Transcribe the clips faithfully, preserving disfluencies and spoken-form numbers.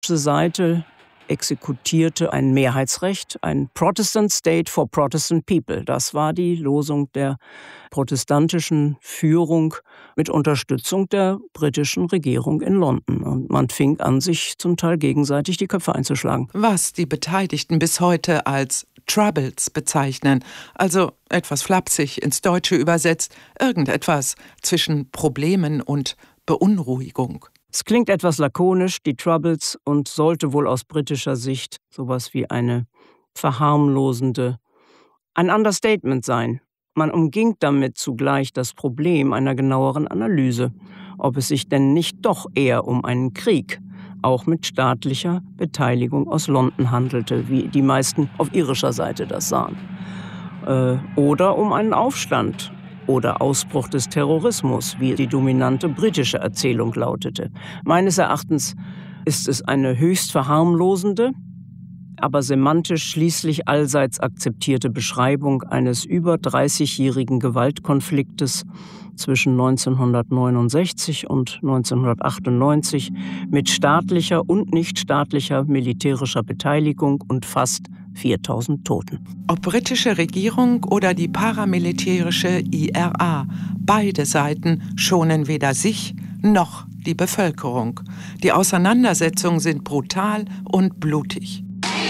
Seite exekutierte ein Mehrheitsrecht, ein Protestant State for Protestant People. Das war die Losung der protestantischen Führung mit Unterstützung der britischen Regierung in London. Und man fing an, sich zum Teil gegenseitig die Köpfe einzuschlagen. Was die Beteiligten bis heute als Troubles bezeichnen, also etwas flapsig ins Deutsche übersetzt, irgendetwas zwischen Problemen und Beunruhigung. Es klingt etwas lakonisch, die Troubles, und sollte wohl aus britischer Sicht sowas wie eine verharmlosende, ein Understatement sein. Man umging damit zugleich das Problem einer genaueren Analyse, ob es sich denn nicht doch eher um einen Krieg, auch mit staatlicher Beteiligung aus London handelte, wie die meisten auf irischer Seite das sahen. Äh, oder um einen Aufstand oder Ausbruch des Terrorismus, wie die dominante britische Erzählung lautete. Meines Erachtens ist es eine höchst verharmlosende, aber semantisch schließlich allseits akzeptierte Beschreibung eines über dreißigjährigen Gewaltkonfliktes zwischen neunzehnhundertneunundsechzig und neunzehnhundertachtundneunzig mit staatlicher und nichtstaatlicher militärischer Beteiligung und fast viertausend Toten. Ob britische Regierung oder die paramilitärische I R A, beide Seiten schonen weder sich noch die Bevölkerung. Die Auseinandersetzungen sind brutal und blutig.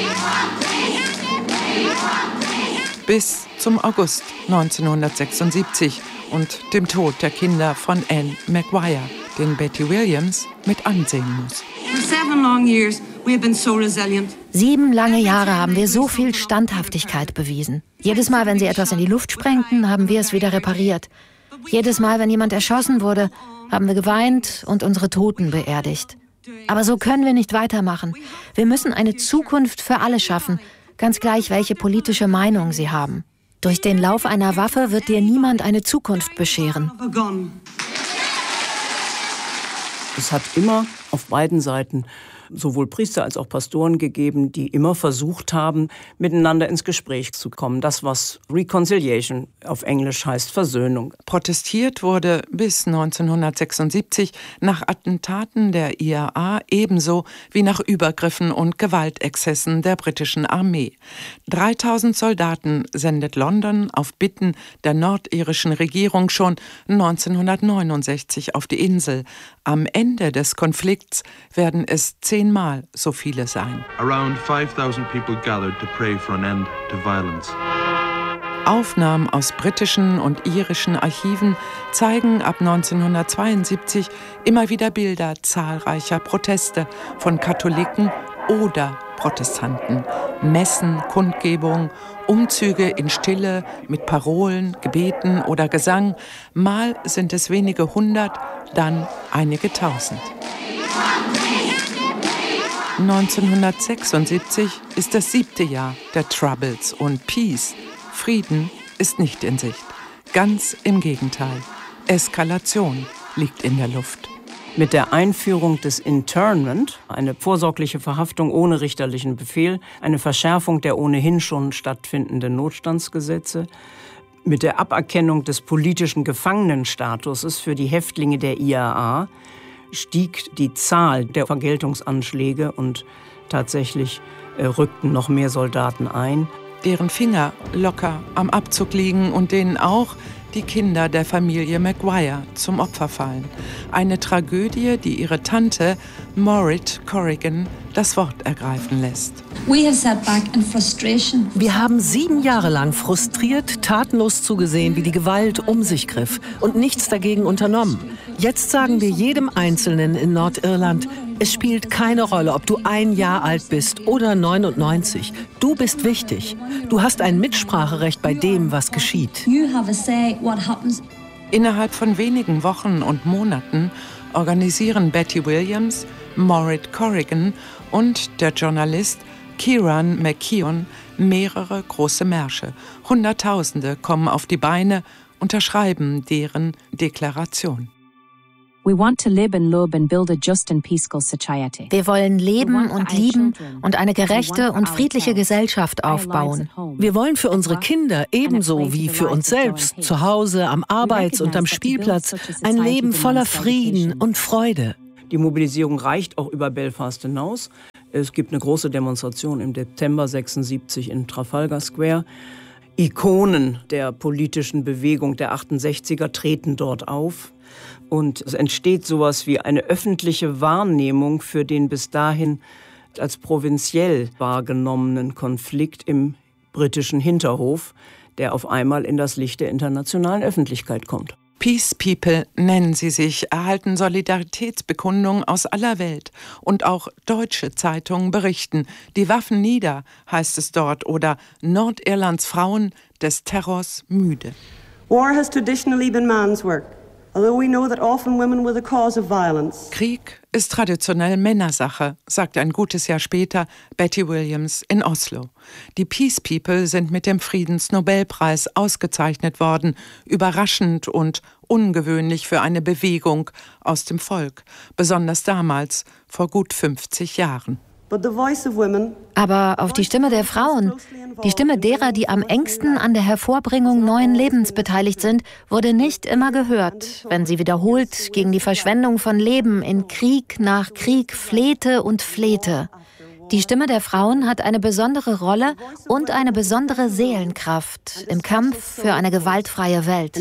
Bis zum August neunzehnhundertsechsundsiebzig und dem Tod der Kinder von Anne Maguire, den Betty Williams mit ansehen muss. Sieben lange Jahre haben wir so viel Standhaftigkeit bewiesen. Jedes Mal, wenn sie etwas in die Luft sprengten, haben wir es wieder repariert. Jedes Mal, wenn jemand erschossen wurde, haben wir geweint und unsere Toten beerdigt. Aber so können wir nicht weitermachen. Wir müssen eine Zukunft für alle schaffen, ganz gleich, welche politische Meinung sie haben. Durch den Lauf einer Waffe wird dir niemand eine Zukunft bescheren. Es hat immer auf beiden Seiten sowohl Priester als auch Pastoren gegeben, die immer versucht haben, miteinander ins Gespräch zu kommen. Das, was Reconciliation auf Englisch heißt, Versöhnung. Protestiert wurde bis neunzehnhundertsechsundsiebzig nach Attentaten der I R A ebenso wie nach Übergriffen und Gewaltexzessen der britischen Armee. dreitausend Soldaten sendet London auf Bitten der nordirischen Regierung schon neunzehnhundertneunundsechzig auf die Insel. Am Ende des Konflikts werden es zehnmal so viele sein. Around five thousand people gathered to pray for an end to violence. Aufnahmen aus britischen und irischen Archiven zeigen ab neunzehnhundertzweiundsiebzig immer wieder Bilder zahlreicher Proteste von Katholiken oder Protestanten. Messen, Kundgebungen, Umzüge in Stille mit Parolen, Gebeten oder Gesang. Mal sind es wenige hundert, dann einige tausend. neunzehnhundertsechsundsiebzig ist das siebte Jahr der Troubles und Peace. Frieden ist nicht in Sicht. Ganz im Gegenteil. Eskalation liegt in der Luft. Mit der Einführung des Internment, eine vorsorgliche Verhaftung ohne richterlichen Befehl, eine Verschärfung der ohnehin schon stattfindenden Notstandsgesetze, mit der Aberkennung des politischen Gefangenenstatuses für die Häftlinge der I R A stieg die Zahl der Vergeltungsanschläge und tatsächlich äh, rückten noch mehr Soldaten ein. Deren Finger locker am Abzug liegen und denen auch die Kinder der Familie Maguire zum Opfer fallen. Eine Tragödie, die ihre Tante Maureen Corrigan das Wort ergreifen lässt. Wir haben sieben Jahre lang frustriert, tatenlos zugesehen, wie die Gewalt um sich griff und nichts dagegen unternommen. Jetzt sagen wir jedem Einzelnen in Nordirland, es spielt keine Rolle, ob du ein Jahr alt bist oder neunundneunzig. Du bist wichtig. Du hast ein Mitspracherecht bei dem, was geschieht. Innerhalb von wenigen Wochen und Monaten organisieren Betty Williams, Maureen Corrigan und der Journalist Kieran McKeown mehrere große Märsche. Hunderttausende kommen auf die Beine, unterschreiben deren Deklaration. Wir wollen leben und lieben und eine gerechte und friedliche Gesellschaft aufbauen. Wir wollen für unsere Kinder ebenso wie für uns selbst zu Hause, am Arbeits- und am Spielplatz ein Leben voller Frieden und Freude. Die Mobilisierung reicht auch über Belfast hinaus. Es gibt eine große Demonstration im September sechsundsiebzig in Trafalgar Square. Ikonen der politischen Bewegung der achtundsechziger treten dort auf. Und es entsteht sowas wie eine öffentliche Wahrnehmung für den bis dahin als provinziell wahrgenommenen Konflikt im britischen Hinterhof, der auf einmal in das Licht der internationalen Öffentlichkeit kommt. Peace People nennen sie sich, erhalten Solidaritätsbekundungen aus aller Welt. Und auch deutsche Zeitungen berichten. Die Waffen nieder, heißt es dort. Oder Nordirlands Frauen des Terrors müde. War has traditionally been man's work. Although we know that often women were the cause of violence. Krieg ist traditionell Männersache, sagt ein gutes Jahr später Betty Williams in Oslo. Die Peace People sind mit dem Friedensnobelpreis ausgezeichnet worden, überraschend und ungewöhnlich für eine Bewegung aus dem Volk, besonders damals, vor gut fünfzig Jahren. Aber auf die Stimme der Frauen, die Stimme derer, die am engsten an der Hervorbringung neuen Lebens beteiligt sind, wurde nicht immer gehört, wenn sie wiederholt gegen die Verschwendung von Leben in Krieg nach Krieg flehte und flehte. Die Stimme der Frauen hat eine besondere Rolle und eine besondere Seelenkraft im Kampf für eine gewaltfreie Welt.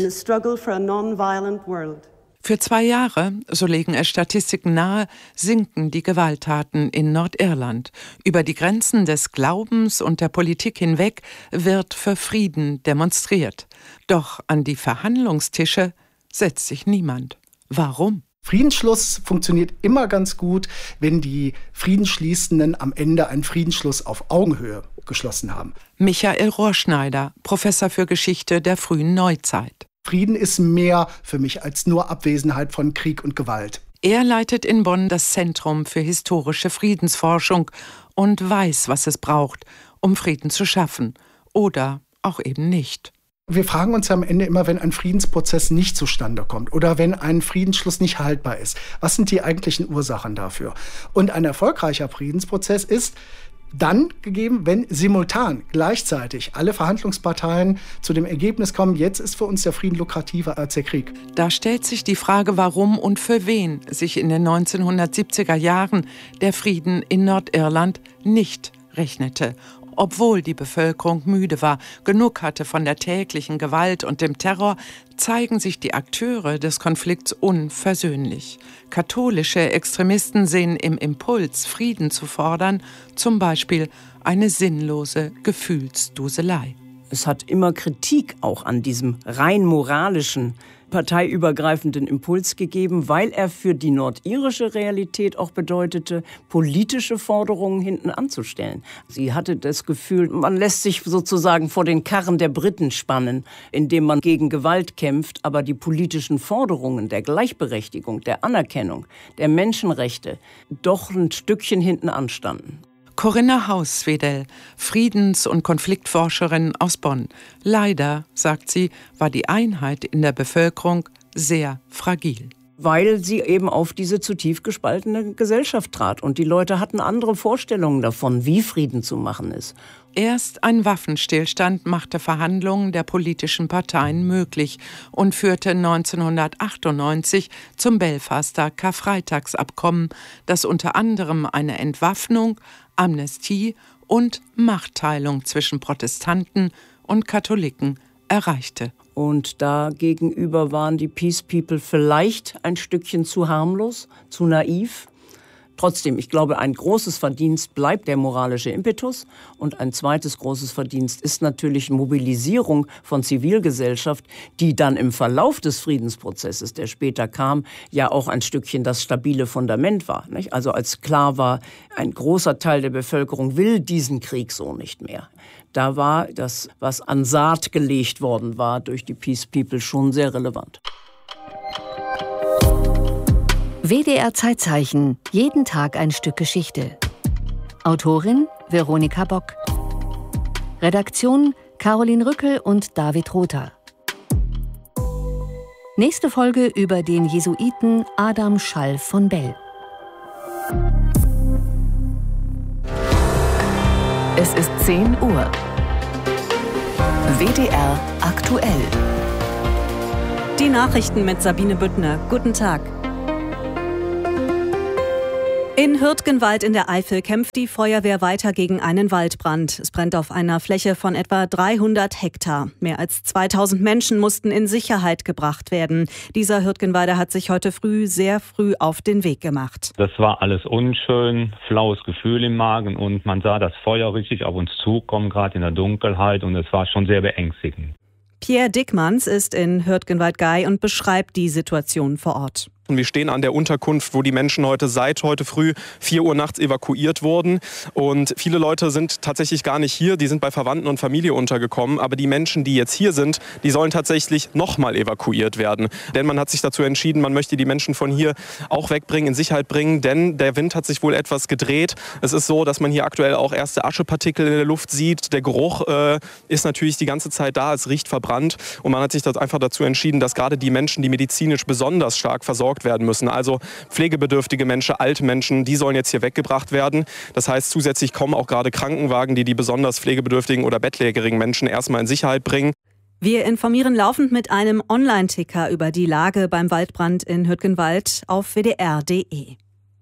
Für zwei Jahre, so legen es Statistiken nahe, sinken die Gewalttaten in Nordirland. Über die Grenzen des Glaubens und der Politik hinweg wird für Frieden demonstriert. Doch an die Verhandlungstische setzt sich niemand. Warum? Friedensschluss funktioniert immer ganz gut, wenn die Friedensschließenden am Ende einen Friedensschluss auf Augenhöhe geschlossen haben. Michael Rohrschneider, Professor für Geschichte der frühen Neuzeit. Frieden ist mehr für mich als nur Abwesenheit von Krieg und Gewalt. Er leitet in Bonn das Zentrum für historische Friedensforschung und weiß, was es braucht, um Frieden zu schaffen. Oder auch eben nicht. Wir fragen uns am Ende immer, wenn ein Friedensprozess nicht zustande kommt oder wenn ein Friedensschluss nicht haltbar ist, was sind die eigentlichen Ursachen dafür? Und ein erfolgreicher Friedensprozess ist dann gegeben, wenn simultan gleichzeitig alle Verhandlungsparteien zu dem Ergebnis kommen, jetzt ist für uns der Frieden lukrativer als der Krieg. Da stellt sich die Frage, warum und für wen sich in den neunzehnhundertsiebziger Jahren der Frieden in Nordirland nicht rechnete. Obwohl die Bevölkerung müde war, genug hatte von der täglichen Gewalt und dem Terror, zeigen sich die Akteure des Konflikts unversöhnlich. Katholische Extremisten sehen im Impuls, Frieden zu fordern, zum Beispiel eine sinnlose Gefühlsduselei. Es hat immer Kritik auch an diesem rein moralischen, parteiübergreifenden Impuls gegeben, weil er für die nordirische Realität auch bedeutete, politische Forderungen hinten anzustellen. Sie hatte das Gefühl, man lässt sich sozusagen vor den Karren der Briten spannen, indem man gegen Gewalt kämpft, aber die politischen Forderungen der Gleichberechtigung, der Anerkennung, der Menschenrechte doch ein Stückchen hinten anstanden. Corinna Hauswedel, Friedens- und Konfliktforscherin aus Bonn. Leider, sagt sie, war die Einheit in der Bevölkerung sehr fragil. Weil sie eben auf diese zutiefst gespaltene Gesellschaft trat. Und die Leute hatten andere Vorstellungen davon, wie Frieden zu machen ist. Erst ein Waffenstillstand machte Verhandlungen der politischen Parteien möglich und führte neunzehnhundertachtundneunzig zum Belfaster Karfreitagsabkommen, das unter anderem eine Entwaffnung, Amnestie und Machtteilung zwischen Protestanten und Katholiken erreichte. Und dagegenüber waren die Peace People vielleicht ein Stückchen zu harmlos, zu naiv. Trotzdem, ich glaube, ein großes Verdienst bleibt der moralische Impetus. Und ein zweites großes Verdienst ist natürlich Mobilisierung von Zivilgesellschaft, die dann im Verlauf des Friedensprozesses, der später kam, ja auch ein Stückchen das stabile Fundament war. Nicht? Also als klar war, ein großer Teil der Bevölkerung will diesen Krieg so nicht mehr. Da war das, was an Saat gelegt worden war durch die Peace People, schon sehr relevant. W D R Zeitzeichen. Jeden Tag ein Stück Geschichte. Autorin Veronika Bock. Redaktion Caroline Rückel und David Rother. Nächste Folge über den Jesuiten Adam Schall von Bell. Es ist zehn Uhr. W D R aktuell. Die Nachrichten mit Sabine Büttner. Guten Tag. In Hürtgenwald in der Eifel kämpft die Feuerwehr weiter gegen einen Waldbrand. Es brennt auf einer Fläche von etwa dreihundert Hektar. Mehr als zweitausend Menschen mussten in Sicherheit gebracht werden. Dieser Hürtgenwalder hat sich heute früh sehr früh auf den Weg gemacht. Das war alles unschön, flaues Gefühl im Magen und man sah das Feuer richtig auf uns zukommen, gerade in der Dunkelheit, und es war schon sehr beängstigend. Pierre Dickmanns ist in Hürtgenwald-Gay und beschreibt die Situation vor Ort. Wir stehen an der Unterkunft, wo die Menschen heute seit heute früh vier Uhr nachts evakuiert wurden. Und viele Leute sind tatsächlich gar nicht hier, die sind bei Verwandten und Familie untergekommen. Aber die Menschen, die jetzt hier sind, die sollen tatsächlich nochmal evakuiert werden. Denn man hat sich dazu entschieden, man möchte die Menschen von hier auch wegbringen, in Sicherheit bringen. Denn der Wind hat sich wohl etwas gedreht. Es ist so, dass man hier aktuell auch erste Aschepartikel in der Luft sieht. Der Geruch äh, ist natürlich die ganze Zeit da, es riecht verbrannt. Und man hat sich das einfach dazu entschieden, dass gerade die Menschen, die medizinisch besonders stark versorgt werden müssen, also pflegebedürftige Menschen, alte Menschen, die sollen jetzt hier weggebracht werden. Das heißt, zusätzlich kommen auch gerade Krankenwagen, die die besonders pflegebedürftigen oder bettlägerigen Menschen erstmal in Sicherheit bringen. Wir informieren laufend mit einem Online-Ticker über die Lage beim Waldbrand in Hürtgenwald auf w d r punkt d e.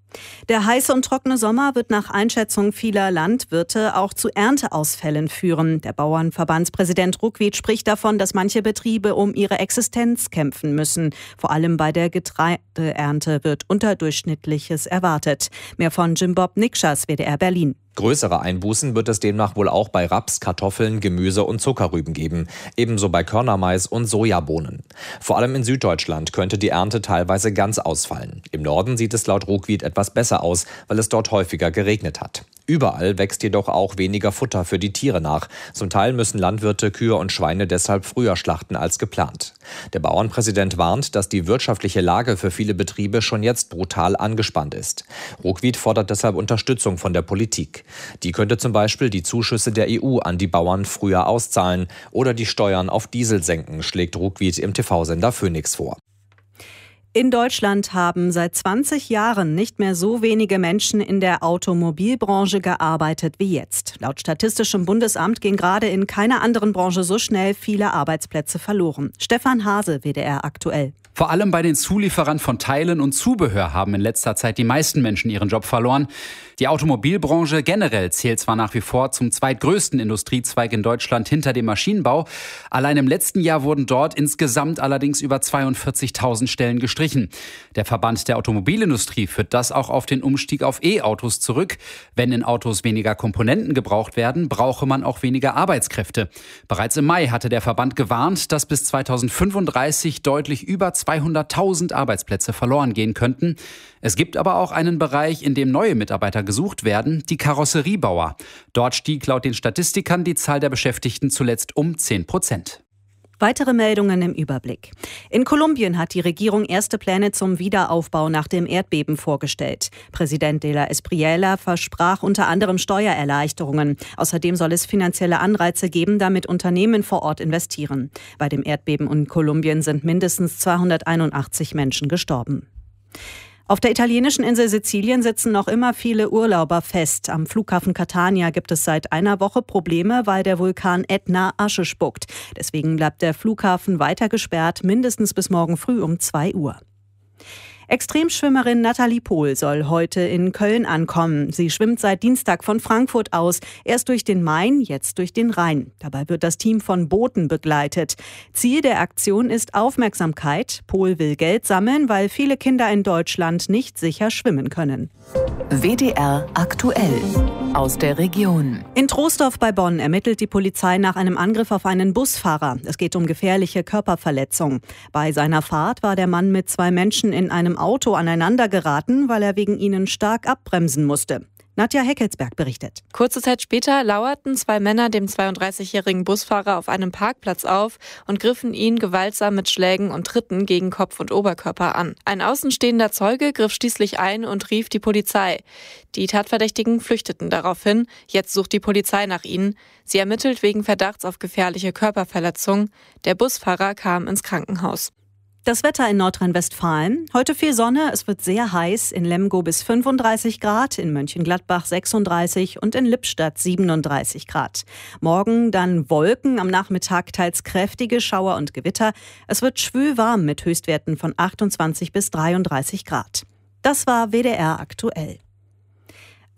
Der heiße und trockene Sommer wird nach Einschätzung vieler Landwirte auch zu Ernteausfällen führen. Der Bauernverbandspräsident Ruckwied spricht davon, dass manche Betriebe um ihre Existenz kämpfen müssen. Vor allem bei der Getreideernte wird Unterdurchschnittliches erwartet. Mehr von Jim Bob Nikschas, W D R Berlin. Größere Einbußen wird es demnach wohl auch bei Raps, Kartoffeln, Gemüse und Zuckerrüben geben, ebenso bei Körnermais und Sojabohnen. Vor allem in Süddeutschland könnte die Ernte teilweise ganz ausfallen. Im Norden sieht es laut Ruckwied etwas besser aus, weil es dort häufiger geregnet hat. Überall wächst jedoch auch weniger Futter für die Tiere nach. Zum Teil müssen Landwirte Kühe und Schweine deshalb früher schlachten als geplant. Der Bauernpräsident warnt, dass die wirtschaftliche Lage für viele Betriebe schon jetzt brutal angespannt ist. Ruckwied fordert deshalb Unterstützung von der Politik. Die könnte zum Beispiel die Zuschüsse der E U an die Bauern früher auszahlen oder die Steuern auf Diesel senken, schlägt Ruckwied im T V-Sender Phoenix vor. In Deutschland haben seit zwanzig Jahren nicht mehr so wenige Menschen in der Automobilbranche gearbeitet wie jetzt. Laut Statistischem Bundesamt gehen gerade in keiner anderen Branche so schnell viele Arbeitsplätze verloren. Stefan Hase, W D R aktuell. Vor allem bei den Zulieferern von Teilen und Zubehör haben in letzter Zeit die meisten Menschen ihren Job verloren. Die Automobilbranche generell zählt zwar nach wie vor zum zweitgrößten Industriezweig in Deutschland hinter dem Maschinenbau. Allein im letzten Jahr wurden dort insgesamt allerdings über zweiundvierzigtausend Stellen gestrichen. Der Verband der Automobilindustrie führt das auch auf den Umstieg auf E-Autos zurück. Wenn in Autos weniger Komponenten gebraucht werden, brauche man auch weniger Arbeitskräfte. Bereits im Mai hatte der Verband gewarnt, dass bis zweitausendfünfunddreißig deutlich über zweihunderttausend Arbeitsplätze verloren gehen könnten. Es gibt aber auch einen Bereich, in dem neue Mitarbeiter gesucht werden, die Karosseriebauer. Dort stieg laut den Statistikern die Zahl der Beschäftigten zuletzt um zehn Prozent. Weitere Meldungen im Überblick. In Kolumbien hat die Regierung erste Pläne zum Wiederaufbau nach dem Erdbeben vorgestellt. Präsident de la Espriella versprach unter anderem Steuererleichterungen. Außerdem soll es finanzielle Anreize geben, damit Unternehmen vor Ort investieren. Bei dem Erdbeben in Kolumbien sind mindestens zweihunderteinundachtzig Menschen gestorben. Auf der italienischen Insel Sizilien sitzen noch immer viele Urlauber fest. Am Flughafen Catania gibt es seit einer Woche Probleme, weil der Vulkan Etna Asche spuckt. Deswegen bleibt der Flughafen weiter gesperrt, mindestens bis morgen früh um zwei Uhr. Extremschwimmerin Nathalie Pohl soll heute in Köln ankommen. Sie schwimmt seit Dienstag von Frankfurt aus, erst durch den Main, jetzt durch den Rhein. Dabei wird das Team von Booten begleitet. Ziel der Aktion ist Aufmerksamkeit. Pohl will Geld sammeln, weil viele Kinder in Deutschland nicht sicher schwimmen können. W D R aktuell aus der Region. In Troisdorf bei Bonn ermittelt die Polizei nach einem Angriff auf einen Busfahrer. Es geht um gefährliche Körperverletzung. Bei seiner Fahrt war der Mann mit zwei Menschen in einem Auto aneinander geraten, weil er wegen ihnen stark abbremsen musste. Nadja Heckelsberg berichtet. Kurze Zeit später lauerten zwei Männer dem zweiunddreißigjährigen Busfahrer auf einem Parkplatz auf und griffen ihn gewaltsam mit Schlägen und Tritten gegen Kopf und Oberkörper an. Ein außenstehender Zeuge griff schließlich ein und rief die Polizei. Die Tatverdächtigen flüchteten daraufhin. Jetzt sucht die Polizei nach ihnen. Sie ermittelt wegen Verdachts auf gefährliche Körperverletzung. Der Busfahrer kam ins Krankenhaus. Das Wetter in Nordrhein-Westfalen. Heute viel Sonne, es wird sehr heiß. In Lemgo bis fünfunddreißig Grad, in Mönchengladbach sechsunddreißig und in Lippstadt siebenunddreißig Grad. Morgen dann Wolken, am Nachmittag teils kräftige Schauer und Gewitter. Es wird schwülwarm mit Höchstwerten von achtundzwanzig bis dreiunddreißig Grad. Das war W D R aktuell.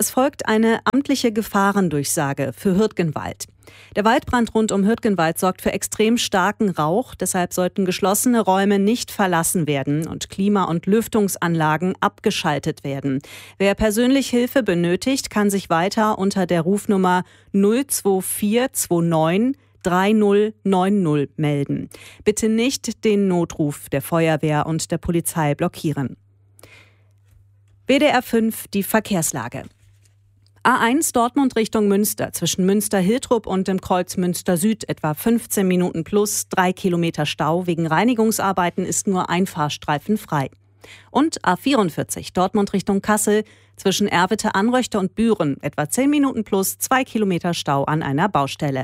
Es folgt eine amtliche Gefahrendurchsage für Hürtgenwald. Der Waldbrand rund um Hürtgenwald sorgt für extrem starken Rauch. Deshalb sollten geschlossene Räume nicht verlassen werden und Klima- und Lüftungsanlagen abgeschaltet werden. Wer persönlich Hilfe benötigt, kann sich weiter unter der Rufnummer null zwei vier zwei neun drei null neun null melden. Bitte nicht den Notruf der Feuerwehr und der Polizei blockieren. W D R fünf, die Verkehrslage. A eins Dortmund Richtung Münster, zwischen Münster-Hiltrup und dem Kreuz Münster-Süd etwa fünfzehn Minuten plus, drei Kilometer Stau. Wegen Reinigungsarbeiten ist nur ein Fahrstreifen frei. Und A vierundvierzig Dortmund Richtung Kassel, zwischen Erwitte-Anröchte und Büren etwa zehn Minuten plus, zwei Kilometer Stau an einer Baustelle.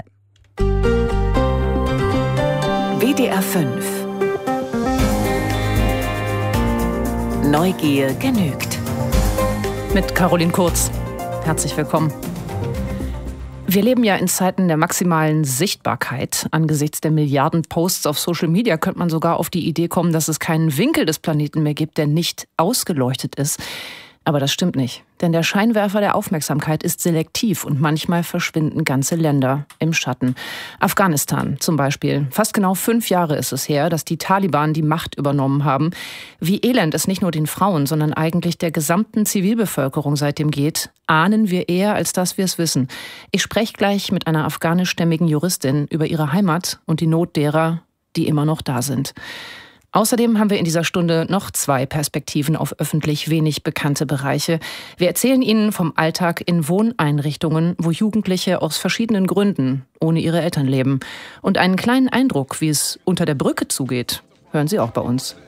W D R fünf. Neugier genügt. Mit Caroline Kurz. Herzlich willkommen. Wir leben ja in Zeiten der maximalen Sichtbarkeit. Angesichts der Milliarden Posts auf Social Media könnte man sogar auf die Idee kommen, dass es keinen Winkel des Planeten mehr gibt, der nicht ausgeleuchtet ist. Aber das stimmt nicht. Denn der Scheinwerfer der Aufmerksamkeit ist selektiv und manchmal verschwinden ganze Länder im Schatten. Afghanistan zum Beispiel. Fast genau fünf Jahre ist es her, dass die Taliban die Macht übernommen haben. Wie elend es nicht nur den Frauen, sondern eigentlich der gesamten Zivilbevölkerung seitdem geht, ahnen wir eher, als dass wir es wissen. Ich spreche gleich mit einer afghanischstämmigen Juristin über ihre Heimat und die Not derer, die immer noch da sind. Außerdem haben wir in dieser Stunde noch zwei Perspektiven auf öffentlich wenig bekannte Bereiche. Wir erzählen Ihnen vom Alltag in Wohneinrichtungen, wo Jugendliche aus verschiedenen Gründen ohne ihre Eltern leben. Und einen kleinen Eindruck, wie es unter der Brücke zugeht, hören Sie auch bei uns.